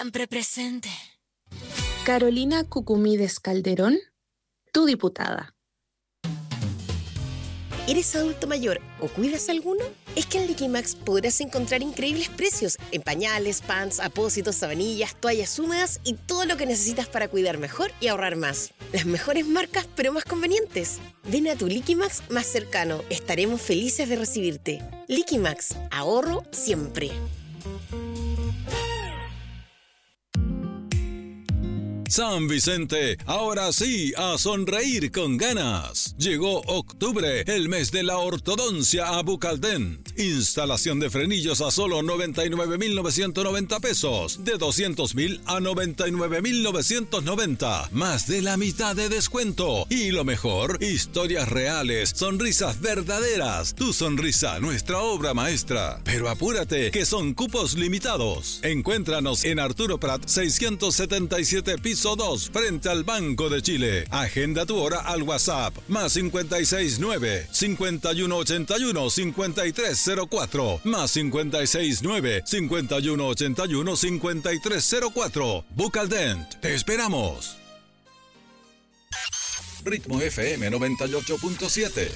siempre presente. Carolina Cucumides Calderón, tu diputada. ¿Eres adulto mayor o cuidas a alguno? Es que en Liquimax podrás encontrar increíbles precios en pañales, pants, apósitos, sabanillas, toallas húmedas y todo lo que necesitas para cuidar mejor y ahorrar más. Las mejores marcas, pero más convenientes. Ven a tu Liquimax más cercano. Estaremos felices de recibirte. Liquimax, ahorro siempre. San Vicente, ahora sí, a sonreír con ganas. Llegó octubre, el mes de la ortodoncia a Bucaldent. Instalación de frenillos a solo 99.990 pesos. De 200.000 a 99.990. Más de la mitad de descuento. Y lo mejor, historias reales, sonrisas verdaderas. Tu sonrisa, nuestra obra maestra. Pero apúrate, que son cupos limitados. Encuéntranos en Arturo Prat 677 piso 2, frente al Banco de Chile. Agenda tu hora al WhatsApp, más 569-5181-5304, más 569-5181-5304. Bucaldent, te esperamos. Ritmo FM 98.7.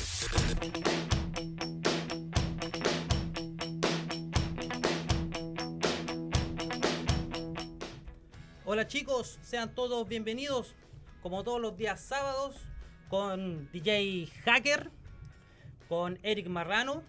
Hola chicos, sean todos bienvenidos, como todos los días sábados, con DJ Hacker, con Eric Marrano.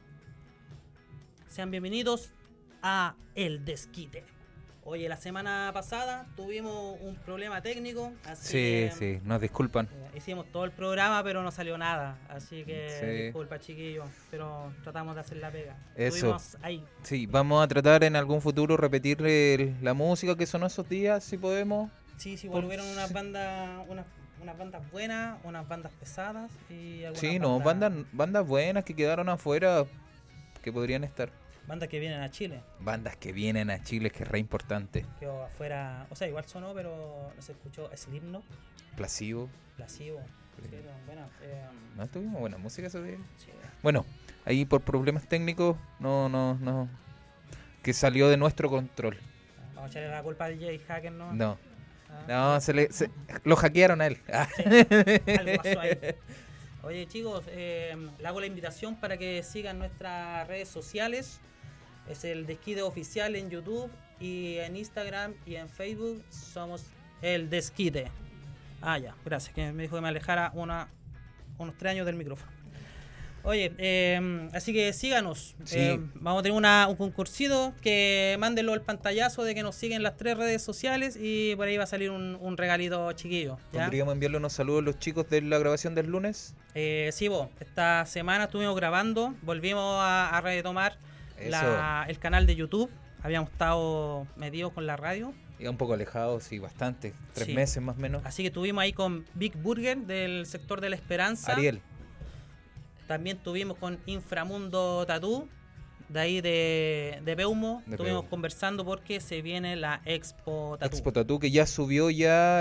Sean bienvenidos a El Desquite. Oye, la semana pasada tuvimos un problema técnico, así Sí, nos disculpan. Hicimos todo el programa, pero no salió nada, así que Sí. disculpa chiquillos, pero tratamos de hacer la pega. Eso. Estuvimos ahí. Sí, vamos a tratar en algún futuro repetir la música que sonó esos días, si podemos. Sí, volvieron unas bandas buenas, unas bandas pesadas y algunas Sí, no, bandas buenas que quedaron afuera, que podrían estar. bandas que vienen a Chile. Bandas que vienen a Chile, que es re importante. Quedó afuera, o sea, igual sonó, pero no se escuchó Slipknot, Placebo. Placebo. Sí, pero bueno, ¿No tuvimos buena música ese día? sí. Bueno, ahí por problemas técnicos, no. Que salió de nuestro control. Vamos a echarle la culpa al DJ Hacker, ¿no? No. Ah, No, lo hackearon a él. sí, algo pasó ahí. Oye chicos, le hago la invitación para que sigan nuestras redes sociales. Es el Desquite Oficial en YouTube y en Instagram y en Facebook somos el Desquite. Ya, gracias, que me dijo que me alejara unos 3 años del micrófono. Oye, así que síganos. Sí. Vamos a tener un concursito, que mándenlo el pantallazo de que nos siguen las 3 redes sociales y por ahí va a salir un regalito chiquillo. ¿Ya? ¿Podríamos enviarle unos saludos a los chicos de la grabación del lunes? Sí, esta semana estuvimos grabando, volvimos a retomar el canal de YouTube. Habíamos estado metidos con la radio. Iba un poco alejado, sí, bastante. 3 Sí. meses más o menos. Así que estuvimos ahí con Big Burger del sector de La Esperanza. Ariel. También estuvimos con Inframundo Tattoo, de ahí de Peumo. Estuvimos Peumo. conversando porque se viene la Expo Tattoo. Expo Tattoo, que ya subió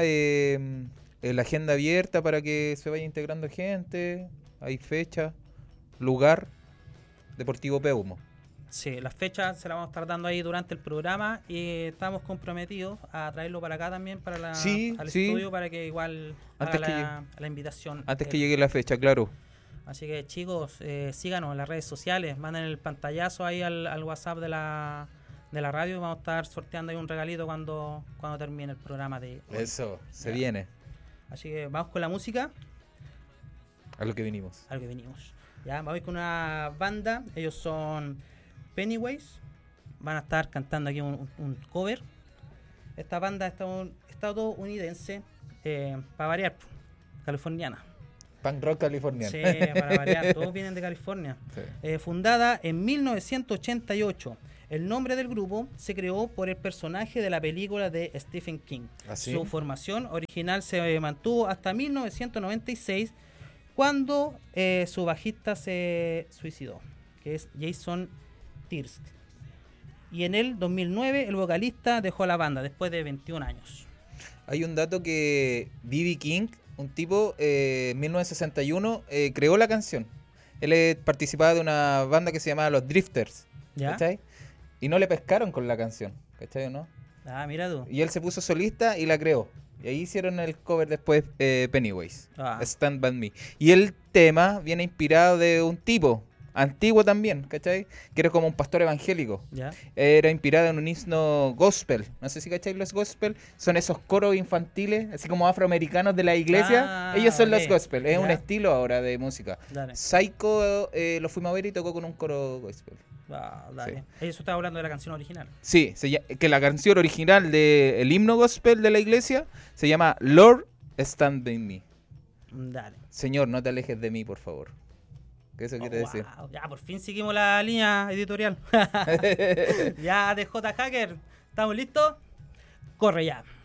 la agenda abierta para que se vaya integrando gente. Hay fecha, lugar, Deportivo Peumo. Sí, las fechas se las vamos a estar dando ahí durante el programa y estamos comprometidos a traerlo para acá también, al Sí. estudio, para que igual Antes haga la invitación. Antes que llegue la fecha, claro. Así que chicos, síganos en las redes sociales, manden el pantallazo ahí al WhatsApp de la radio y vamos a estar sorteando ahí un regalito cuando termine el programa de hoy. Eso, se Ya. viene. Así que vamos con la música, A lo que vinimos. a lo que venimos. Ya, vamos con una banda, ellos son Pennywise, van a estar cantando aquí un cover. Esta banda estadounidense, para variar, californiana. Punk rock californiano. Sí, para variar, todos vienen de California. Sí. Fundada en 1988. El nombre del grupo se creó por el personaje de la película de Stephen King. ¿Ah, sí? Su formación original se mantuvo hasta 1996, cuando su bajista se suicidó, que es Jason Tirsk. Y en el 2009 el vocalista dejó la banda después de 21 años. Hay un dato que B.B. King, un tipo, en 1961, creó la canción. Él participaba de una banda que se llamaba Los Drifters. ¿Ya? ¿Cachai? Y no le pescaron con la canción. ¿Cachai o no? Ah, mira tú. Y él se puso solista y la creó. Y ahí hicieron el cover después Pennywise, Stand By Me. Y el tema viene inspirado de un tipo antiguo también, ¿cachai? Que era como un pastor evangélico. Ya. Era inspirado en un himno gospel. No sé si cachai los gospel. Son esos coros infantiles, así como afroamericanos de la iglesia. Ellos son los gospel. Es un estilo ahora de música. Dale. Psycho lo fuimos a ver y tocó con un coro gospel. Dale. Sí. Eso estaba hablando de la canción original. Sí, que la canción original del himno gospel de la iglesia se llama Lord Stand By Me. Dale. Señor, no te alejes de mí, por favor. ¿Qué eso quiere decir? Ya, por fin seguimos la línea editorial. Ya, DJ Hacker, ¿estamos listos? Corre ya.